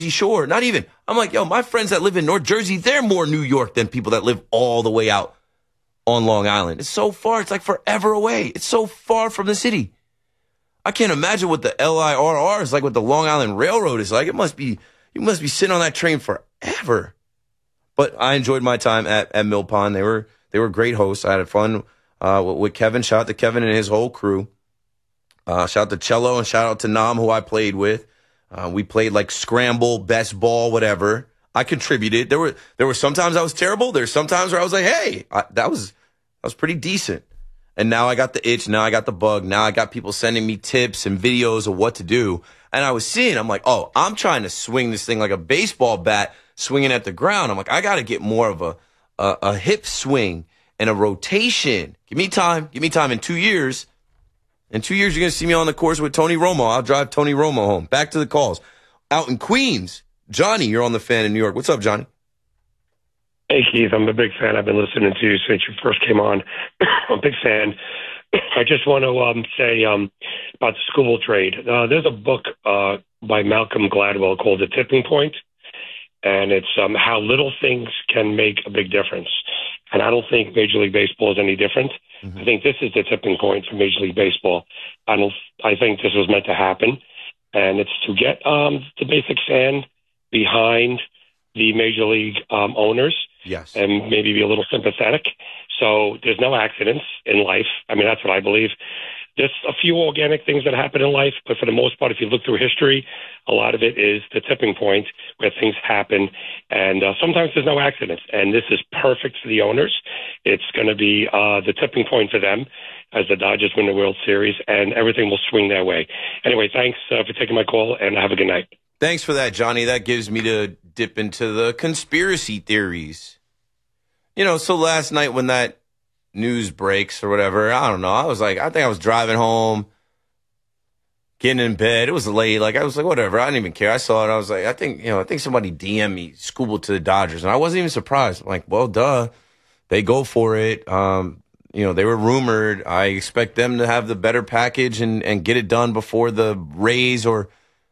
Shore. Not even. I'm like, yo, my friends that live in North Jersey, they're more New York than people that live all the way out on Long Island. It's so far. It's like forever away. It's so far from the city. I can't imagine what the LIRR is like, what the Long Island Railroad is like. You must be sitting on that train forever. But I enjoyed my time at Mill Pond. They were great hosts. I had fun with Kevin. Shout out to Kevin and his whole crew. Shout out to Cello and shout out to Nam, who I played with. We played like scramble, best ball, whatever. I contributed. There were sometimes I was terrible. There's sometimes where I was like, hey, that was pretty decent. And now I got the itch. Now I got the bug. Now I got people sending me tips and videos of what to do. And I was seeing, I'm like, oh, I'm trying to swing this thing like a baseball bat swinging at the ground. I'm like, I got to get more of a hip swing and a rotation. Give me time. In 2 years. In 2 years, you're going to see me on the course with Tony Romo. I'll drive Tony Romo home. Back to the calls. Out in Queens, Johnny, you're on the Fan in New York. What's up, Johnny? Hey, Keith. I'm a big fan. I've been listening to you since you first came on. I'm a big fan. I just want to say about the Skubal trade. There's a book by Malcolm Gladwell called The Tipping Point, and it's how little things can make a big difference. And I don't think Major League Baseball is any different. Mm-hmm. I think this is the tipping point for Major League Baseball. I think this was meant to happen, and it's to get the basic fan behind the Major League owners. Yes. And maybe be a little sympathetic. So there's no accidents in life. I mean, that's what I believe. There's a few organic things that happen in life, but for the most part, if you look through history, a lot of it is the tipping point where things happen. And sometimes there's no accidents. And this is perfect for the owners. It's going to be the tipping point for them as the Dodgers win the World Series, and everything will swing their way. Anyway, thanks for taking my call, and have a good night. Thanks for that, Johnny. That gives me to dip into the conspiracy theories. You know, so last night when that news breaks or whatever, I don't know. I think I was driving home, getting in bed. It was late. I was like, whatever. I didn't even care. I saw it. I was like, I think somebody DM'd me, Skubal to the Dodgers. And I wasn't even surprised. I'm like, well, duh. They go for it. They were rumored. I expect them to have the better package and get it done before the Rays or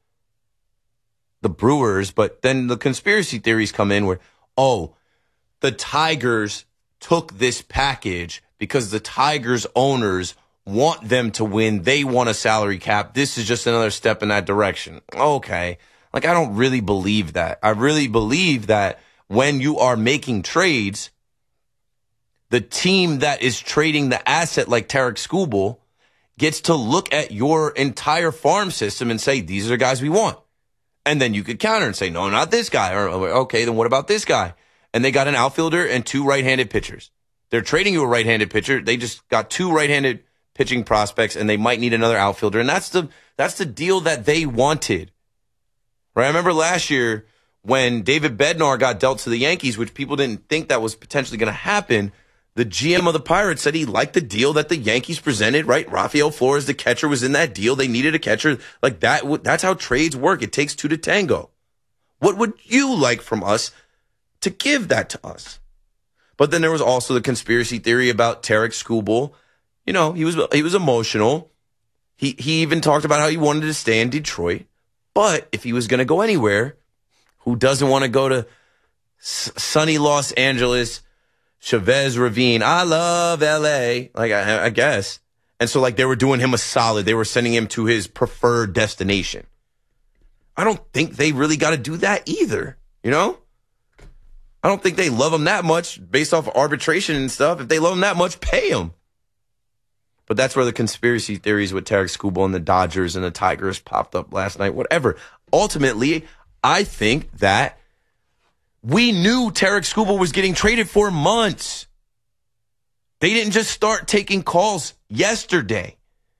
the Brewers. But then the conspiracy theories come in where, the Tigers took this package because the Tigers owners want them to win. They want a salary cap. This is just another step in that direction. Okay. I don't really believe that. I really believe that when you are making trades, the team that is trading the asset like Tarik Skubal gets to look at your entire farm system and say, these are the guys we want. And then you could counter and say, no, not this guy. Or, okay, then what about this guy? And they got an outfielder and two right-handed pitchers. They're trading you a right-handed pitcher. They just got two right-handed pitching prospects, and they might need another outfielder. And that's the deal that they wanted. Right? I remember last year when David Bednar got dealt to the Yankees, which people didn't think that was potentially going to happen. The GM of the Pirates said he liked the deal that the Yankees presented, right? Rafael Flores, the catcher, was in that deal. They needed a catcher. Like that. That's how trades work. It takes two to tango. What would you like from us to give that to us? But then there was also the conspiracy theory about Tarik Skubal. You know, he was emotional. He even talked about how he wanted to stay in Detroit. But if he was going to go anywhere, who doesn't want to go to sunny Los Angeles, Chavez Ravine? I love L.A., I guess. And so, they were doing him a solid. They were sending him to his preferred destination. I don't think they really got to do that either, you know? I don't think they love him that much based off arbitration and stuff. If they love him that much, pay him. But that's where the conspiracy theories with Tarik Skubal and the Dodgers and the Tigers popped up last night, whatever. Ultimately, I think that we knew Tarik Skubal was getting traded for months. They didn't just start taking calls yesterday.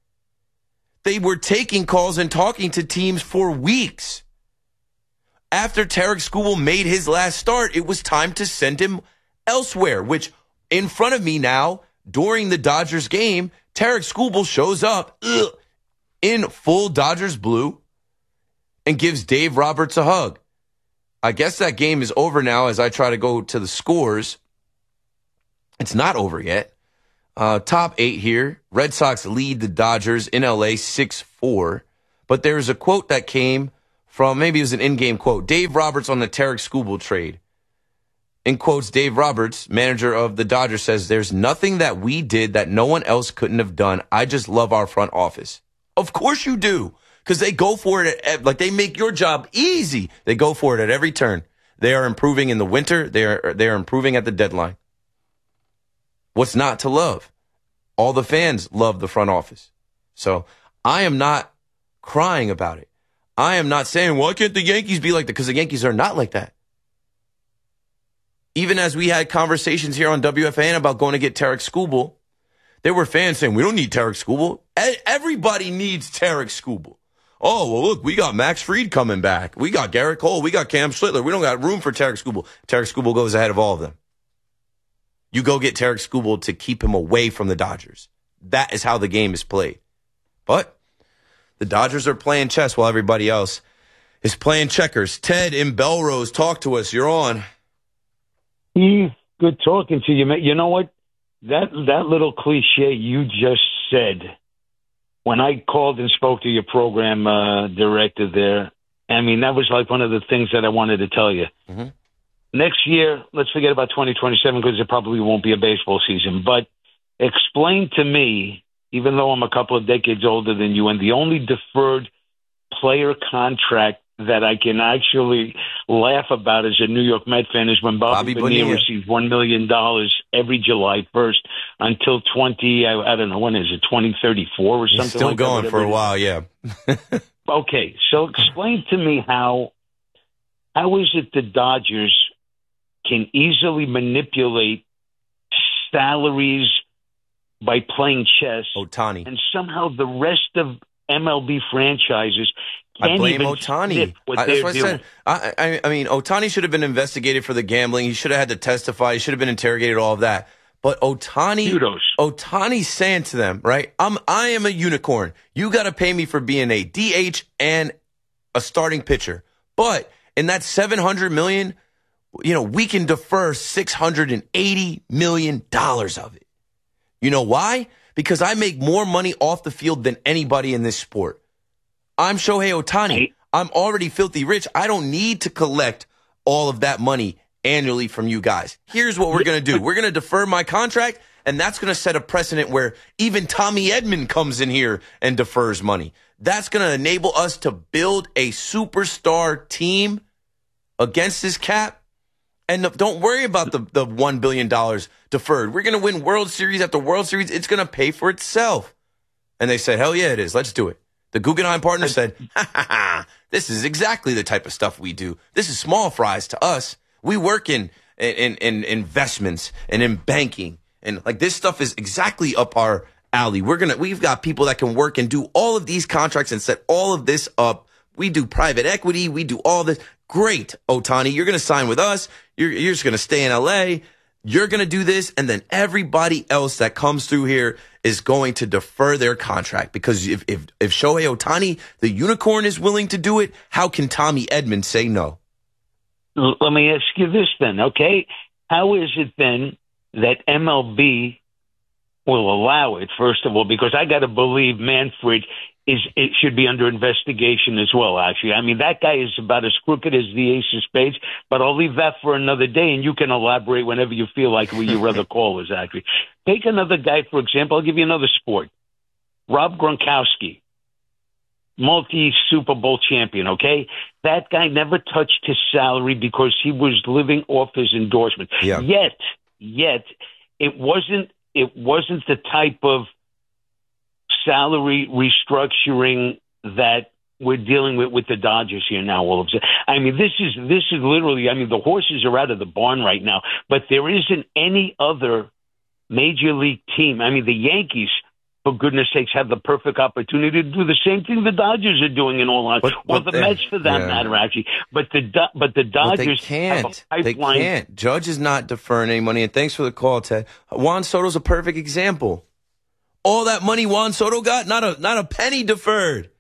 They were taking calls and talking to teams for weeks. After Tarik Skubal made his last start, it was time to send him elsewhere, which in front of me now, during the Dodgers game, Tarik Skubal shows up in full Dodgers blue and gives Dave Roberts a hug. I guess that game is over now as I try to go to the scores. It's not over yet. Top 8 here. Red Sox lead the Dodgers in LA 6-4. But there's a quote that came from, maybe it was an in-game quote, Dave Roberts on the Tarek Skubal trade. In quotes, Dave Roberts, manager of the Dodgers, says, "There's nothing that we did that no one else couldn't have done. I just love our front office." Of course you do, because they go for it, like they make your job easy. They go for it at every turn. They are improving in the winter. They are improving at the deadline. What's not to love? All the fans love the front office. So I am not crying about it. I am not saying, why can't the Yankees be like that? Because the Yankees are not like that. Even as we had conversations here on WFAN about going to get Tarek Skubal, there were fans saying, we don't need Tarek Skubal. Everybody needs Tarek Skubal. Oh, well, look, we got Max Fried coming back. We got Garrett Cole. We got Cam Schlittler. We don't got room for Tarek Skubal. Tarek Skubal goes ahead of all of them. You go get Tarek Skubal to keep him away from the Dodgers. That is how the game is played. But the Dodgers are playing chess while everybody else is playing checkers. Ted in Belrose, talk to us. You're on. Good talking to you, man. You know what? That little cliche you just said, when I called and spoke to your program director there, I mean, that was like one of the things that I wanted to tell you. Mm-hmm. Next year, let's forget about 2027 because there probably won't be a baseball season. But explain to me, even though I'm a couple of decades older than you, and the only deferred player contract that I can actually laugh about as a New York Met fan is when Bobby Bonilla received $1 million every July 1st until I don't know, when is it, 2034 or something like that? Still going for a while, yeah. Okay, so explain to me how is it the Dodgers can easily manipulate salaries by playing chess, Ohtani, and somehow the rest of MLB franchises can't I blame even Ohtani. That's what I said. I mean, Ohtani should have been investigated for the gambling. He should have had to testify. He should have been interrogated, all of that. But Ohtani's saying to them, right, I am a unicorn. You got to pay me for being a DH and a starting pitcher. But in that $700 million, we can defer $680 million of it. You know why? Because I make more money off the field than anybody in this sport. I'm Shohei Ohtani. I'm already filthy rich. I don't need to collect all of that money annually from you guys. Here's what we're going to do. We're going to defer my contract, and that's going to set a precedent where even Tommy Edman comes in here and defers money. That's going to enable us to build a superstar team against this cap. And don't worry about the $1 billion deferred. We're going to win World Series after World Series. It's going to pay for itself. And they said, hell yeah, it is. Let's do it. The Guggenheim partners said, this is exactly the type of stuff we do. This is small fries to us. We work in investments and in banking. And like this stuff is exactly up our alley. We've got people that can work and do all of these contracts and set all of this up. We do private equity. We do all this. Great, Ohtani. You're going to sign with us. You're just going to stay in LA. You're going to do this. And then everybody else that comes through here is going to defer their contract. Because if Shohei Ohtani, the unicorn, is willing to do it, how can Tommy Edman say no? Let me ask you this then, okay? How is it then that MLB will allow it, first of all? Because I got to believe Manfred it should be under investigation as well, actually. I mean, that guy is about as crooked as the ace of spades, but I'll leave that for another day, and you can elaborate whenever you feel like with your other callers, actually. Take another guy, for example. I'll give you another sport. Rob Gronkowski, multi-Super Bowl champion, okay? That guy never touched his salary because he was living off his endorsement. Yeah. Yet, it wasn't the type of salary restructuring that we're dealing with the Dodgers here now. All of a sudden, I mean, this is literally. I mean, the horses are out of the barn right now. But there isn't any other major league team. I mean, the Yankees, for goodness sakes, have the perfect opportunity to do the same thing the Dodgers are doing in all honesty. Well, the Mets, for that matter, actually. But the Dodgers can't. Have a pipeline. They can't. Judge is not deferring any money. And thanks for the call, Ted. Juan Soto's a perfect example. All that money Juan Soto got, not a penny deferred.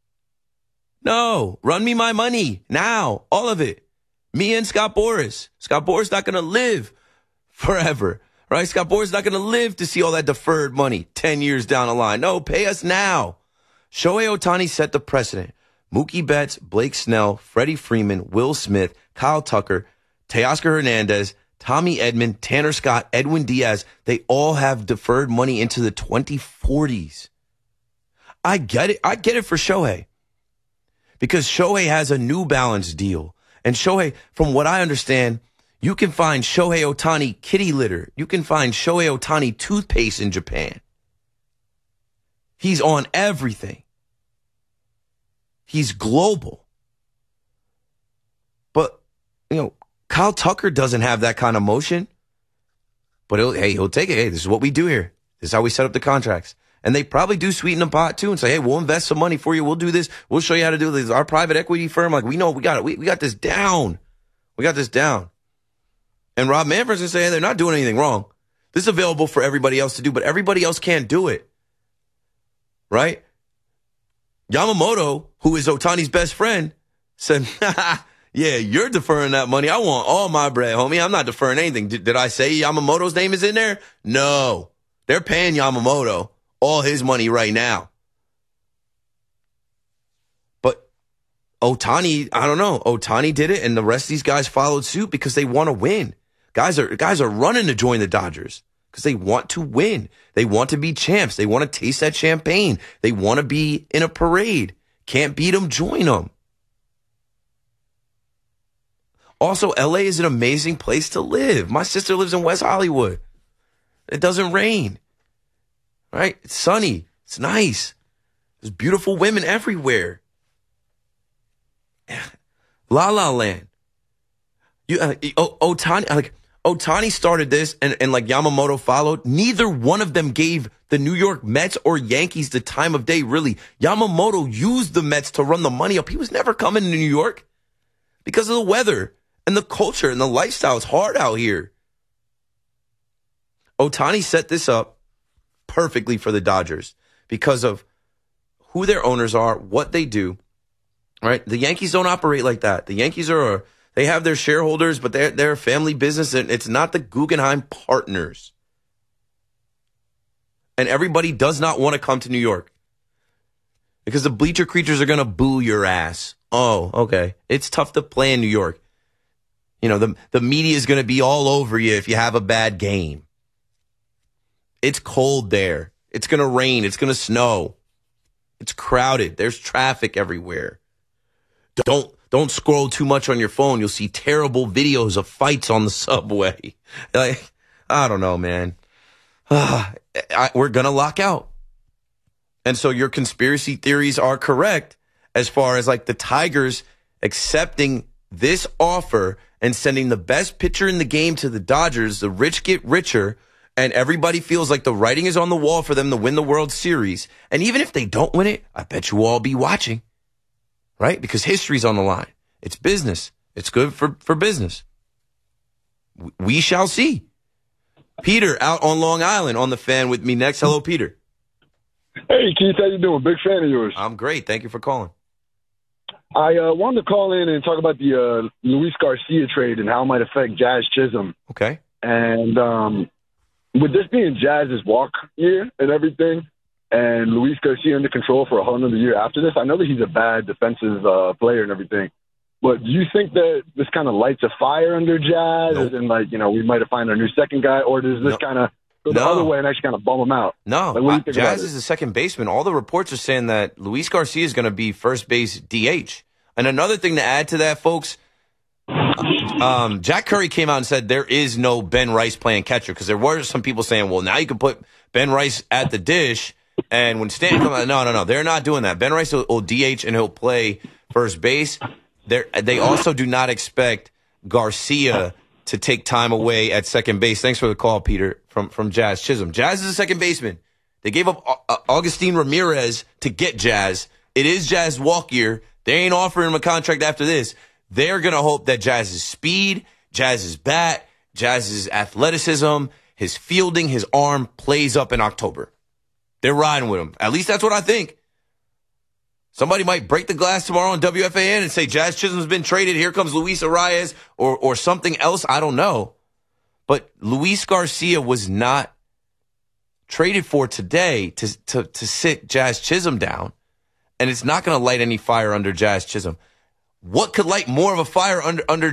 No, run me my money now, all of it. Me and Scott Boras. Scott Boras not going to live forever, right? Scott Boras not going to live to see all that deferred money 10 years down the line. No, pay us now. Shohei Ohtani set the precedent. Mookie Betts, Blake Snell, Freddie Freeman, Will Smith, Kyle Tucker, Teoscar Hernandez, Tommy Edman, Tanner Scott, Edwin Diaz, they all have deferred money into the 2040s. I get it. I get it for Shohei. Because Shohei has a New Balance deal. And Shohei, from what I understand, you can find Shohei Ohtani kitty litter. You can find Shohei Ohtani toothpaste in Japan. He's on everything. He's global. But, Kyle Tucker doesn't have that kind of motion. But he'll take it. Hey, this is what we do here. This is how we set up the contracts. And they probably do sweeten the pot too and say, hey, we'll invest some money for you. We'll do this. We'll show you how to do this. Our private equity firm, we know we got it. We got this down. We got this down. And Rob Manfred's going to say, hey, they're not doing anything wrong. This is available for everybody else to do, but everybody else can't do it. Right? Yamamoto, who is Ohtani's best friend, said, yeah, you're deferring that money. I want all my bread, homie. I'm not deferring anything. Did I say Yamamoto's name is in there? No. They're paying Yamamoto all his money right now. But Ohtani, I don't know. Ohtani did it, and the rest of these guys followed suit because they want to win. Guys are running to join the Dodgers because they want to win. They want to be champs. They want to taste that champagne. They want to be in a parade. Can't beat them, join them. Also, LA is an amazing place to live. My sister lives in West Hollywood. It doesn't rain. Right? It's sunny. It's nice. There's beautiful women everywhere. La La Land. Ohtani started this and Yamamoto followed. Neither one of them gave the New York Mets or Yankees the time of day, really. Yamamoto used the Mets to run the money up. He was never coming to New York because of the weather and the culture and the lifestyle. It's hard out here. Ohtani set this up perfectly for the Dodgers because of who their owners are, what they do, right? The Yankees don't operate like that. The Yankees they have their shareholders, but they're a family business, and it's not the Guggenheim Partners. And everybody does not want to come to New York because the bleacher creatures are going to boo your ass. Oh, okay. It's tough to play in New York. The media is going to be all over you if you have a bad game. It's cold there. It's going to rain. It's going to snow. It's crowded. There's traffic everywhere. Don't scroll too much on your phone. You'll see terrible videos of fights on the subway. I don't know, man. We're going to lock out. And so your conspiracy theories are correct as far as the Tigers accepting this offer and sending the best pitcher in the game to the Dodgers. The rich get richer. And everybody feels like the writing is on the wall for them to win the World Series. And even if they don't win it, I bet you will all be watching. Right? Because history's on the line. It's business. It's good for business. We shall see. Peter out on Long Island on the Fan with me next. Hello, Peter. Hey, Keith. How you doing? Big fan of yours. I'm great. Thank you for calling. I wanted to call in and talk about the Luis Garcia trade and how it might affect Jazz Chisholm. Okay. And with this being Jazz's walk year and everything, and Luis Garcia under control for a whole another year after this, I know that he's a bad defensive player and everything, but do you think that this kind of lights a fire under Jazz? Nope. And we might have found our new second guy, or does this kind of go the other way and actually kind of bum him out? No, what do you think Jazz is the second baseman. All the reports are saying that Luis Garcia is going to be first base DH. And another thing to add to that, folks, Jack Curry came out and said there is no Ben Rice playing catcher because there were some people saying, well, now you can put Ben Rice at the dish. And when Stanton comes out, no, they're not doing that. Ben Rice will DH and he'll play first base. They also do not expect Garcia to take time away at second base. Thanks for the call, Peter, from Jazz Chisholm. Jazz is a second baseman. They gave up Augustin Ramirez to get Jazz. It is Jazz walk year. They ain't offering him a contract after this. They're going to hope that Jazz's speed, Jazz's bat, Jazz's athleticism, his fielding, his arm plays up in October. They're riding with him. At least that's what I think. Somebody might break the glass tomorrow on WFAN and say Jazz Chisholm's been traded. Here comes Luis Arias or something else. I don't know. But Luis Garcia was not traded for today to sit Jazz Chisholm down and it's not going to light any fire under Jazz Chisholm. What could light more of a fire under